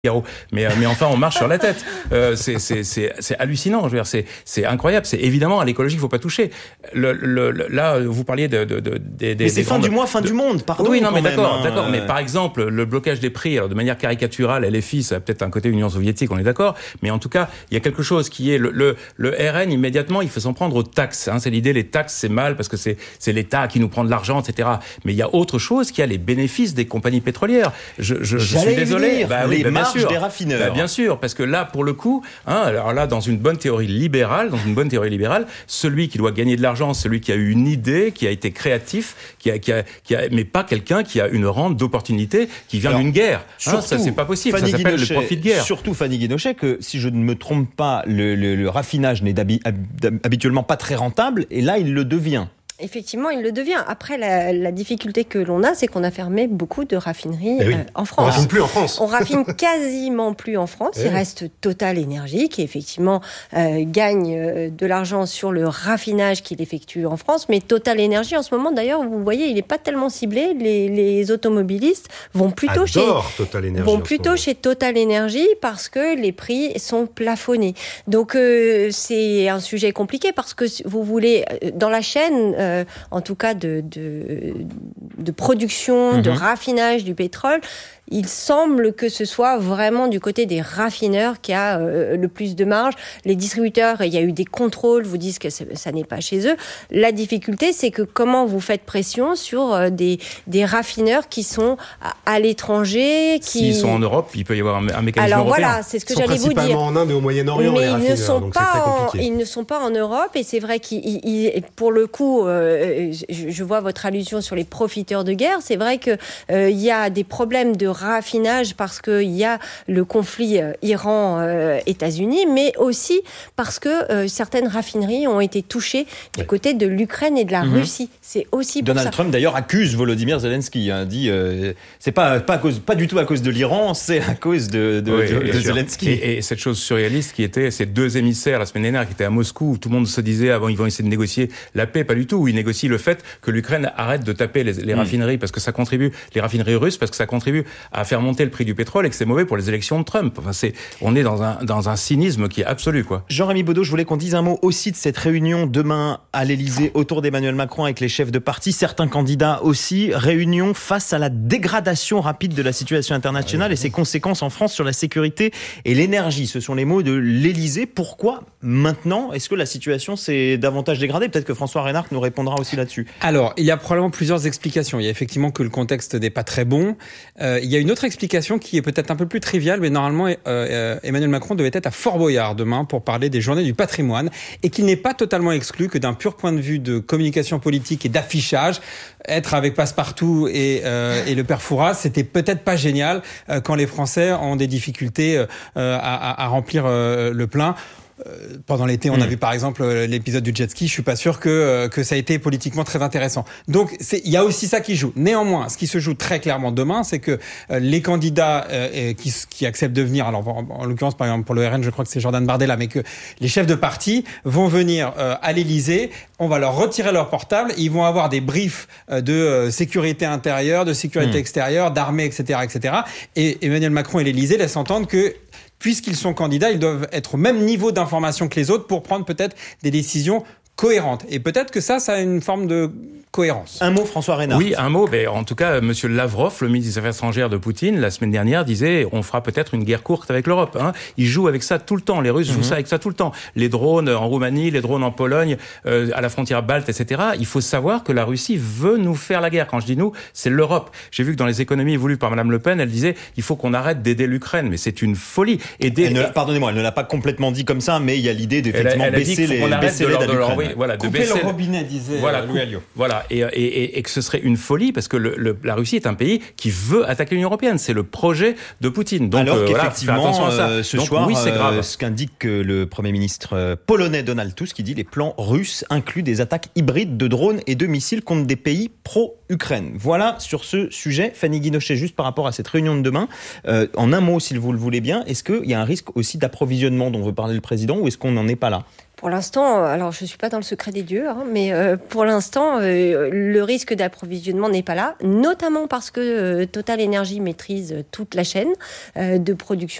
Mais enfin, on marche sur la tête. C'est hallucinant. Je veux dire, c'est incroyable. C'est évidemment à l'écologie qu'il faut pas toucher. Là, vous parliez mais c'est fin du mois, fin du monde. Pardon. Oui, non, mais d'accord. Mais par exemple, le blocage des prix, alors de manière caricaturale, LFI, ça a peut-être un côté Union soviétique, on est d'accord. Mais en tout cas, il y a quelque chose qui est le RN immédiatement, il faut s'en prendre aux taxes. C'est l'idée, les taxes, c'est mal parce que c'est l'État qui nous prend de l'argent, etc. Mais il y a autre chose qui a les bénéfices des compagnies pétrolières. Je suis désolé. Les marges des raffineurs. Bien sûr, parce que là, pour le coup, alors là, dans une bonne théorie libérale, celui qui doit gagner de l'argent, celui qui a eu une idée, qui a été créatif, mais pas quelqu'un qui a une rente d'opportunité qui vient d'une guerre. Ça, c'est pas possible. Ça s'appelle le profit de guerre. Surtout, Fanny Guinochet, que si je ne me trompe pas, le raffinage n'est habituellement pas très rentable, et là, il le devient. Effectivement, il le devient. Après, la difficulté que l'on a, c'est qu'on a fermé beaucoup de raffineries en France. On raffine plus en France. On raffine quasiment plus en France. Il reste Total Énergie qui, effectivement, gagne de l'argent sur le raffinage qu'il effectue en France. Mais Total Énergie, en ce moment, d'ailleurs, vous voyez, il n'est pas tellement ciblé. Les automobilistes vont plutôt chez Total Énergie parce que les prix sont plafonnés. Donc, c'est un sujet compliqué parce que vous voulez, dans la chaîne, en tout cas de production, de raffinage du pétrole, il semble que ce soit vraiment du côté des raffineurs qui a le plus de marge. Les distributeurs, il y a eu des contrôles, vous disent que ça n'est pas chez eux. La difficulté, c'est que comment vous faites pression sur des raffineurs qui sont à l'étranger, S'ils sont en Europe, il peut y avoir un mécanisme européen. Alors voilà, c'est ce que j'allais vous dire. Principalement en Inde et au Moyen-Orient, mais les raffineurs, ils ne sont pas en Europe, et c'est vrai pour le coup, je vois votre allusion sur les profiteurs de guerre. C'est vrai que il y a des problèmes de raffinage parce qu'il y a le conflit Iran-États-Unis, mais aussi parce que certaines raffineries ont été touchées du côté de l'Ukraine et de la Russie. C'est aussi pour Donald Trump d'ailleurs accuse Volodymyr Zelensky, dit c'est pas du tout à cause de l'Iran, c'est à cause de Zelensky. Et cette chose surréaliste qui était ces deux émissaires la semaine dernière qui étaient à Moscou, où tout le monde se disait ils vont essayer de négocier la paix, pas du tout. Ils négocient le fait que l'Ukraine arrête de taper les raffineries parce que ça contribue, les raffineries russes, parce que ça contribue à faire monter le prix du pétrole et que c'est mauvais pour les élections de Trump. On est dans un cynisme qui est absolu, quoi. Jean-Rémy Baudot, je voulais qu'on dise un mot aussi de cette réunion demain à l'Élysée autour d'Emmanuel Macron avec les chefs de parti, certains candidats aussi. Réunion face à la dégradation rapide de la situation internationale et ses conséquences en France sur la sécurité et l'énergie. Ce sont les mots de l'Élysée. Pourquoi maintenant? Est-ce que la situation s'est davantage dégradée? Peut-être que François Reynard nous répondra aussi là-dessus. Alors, il y a probablement plusieurs explications. Il y a effectivement que le contexte n'est pas très bon. Il y a une autre explication qui est peut-être un peu plus triviale, mais normalement, Emmanuel Macron devait être à Fort Boyard demain pour parler des journées du patrimoine et qu'il n'est pas totalement exclu que d'un pur point de vue de communication politique et d'affichage, être avec Passepartout et le père Fouras, c'était peut-être pas génial quand les Français ont des difficultés à remplir le plein. Pendant l'été, on a vu par exemple l'épisode du jet ski. Je suis pas sûr que ça a été politiquement très intéressant. Donc, il y a aussi ça qui joue. Néanmoins, ce qui se joue très clairement demain, c'est que les candidats qui acceptent de venir, alors en l'occurrence par exemple pour le RN, je crois que c'est Jordan Bardella, mais que les chefs de parti vont venir à l'Élysée. On va leur retirer leur portable. Ils vont avoir des briefs de sécurité intérieure, de sécurité extérieure, d'armée, etc., etc. Et Emmanuel Macron et l'Élysée laissent entendre que puisqu'ils sont candidats, ils doivent être au même niveau d'information que les autres pour prendre peut-être des décisions cohérentes. Et peut-être que ça a une forme de cohérence. Un mot, François Reynard. Oui, un mot. Mais en tout cas, M. Lavrov, le ministre des Affaires étrangères de Poutine, la semaine dernière, disait on fera peut-être une guerre courte avec l'Europe. Ils jouent avec ça tout le temps. Les Russes jouent avec ça tout le temps. Les drones en Roumanie, les drones en Pologne, à la frontière balte, etc. Il faut savoir que la Russie veut nous faire la guerre. Quand je dis nous, c'est l'Europe. J'ai vu que dans les économies voulues par Mme Le Pen, elle disait il faut qu'on arrête d'aider l'Ukraine. Mais c'est une folie. Pardonnez-moi, elle ne l'a pas complètement dit comme ça, mais il y a l'idée d'effectivement baisser l'aide à l'Ukraine. De couper le robinet, disait Louis Alliot. Voilà. Et que ce serait une folie parce que la Russie est un pays qui veut attaquer l'Union européenne. C'est le projet de Poutine. Donc, alors qu'effectivement, faire attention à ça. Ce donc, soir, oui, c'est grave. Ce qu'indique le Premier ministre polonais Donald Tusk, qui dit les plans russes incluent des attaques hybrides de drones et de missiles contre des pays pro-Ukraine. Voilà sur ce sujet. Fanny Guinochet, juste par rapport à cette réunion de demain, en un mot, si vous le voulez bien, est-ce qu'il y a un risque aussi d'approvisionnement dont veut parler le président ou est-ce qu'on n'en est pas là ? Pour l'instant, alors je ne suis pas dans le secret des dieux, mais pour l'instant, le risque d'approvisionnement n'est pas là, notamment parce que Total Energy maîtrise toute la chaîne de production